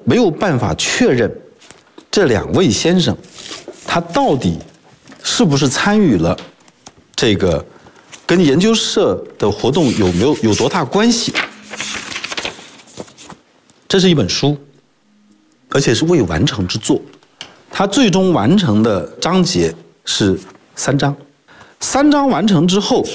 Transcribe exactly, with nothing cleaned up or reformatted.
没有办法确认这两位先生他到底是不是参与了这个跟研究社的活动有没有有多大关系。这是一本书，而且是未完成之作，它最终完成的章节是三章，三章完成之后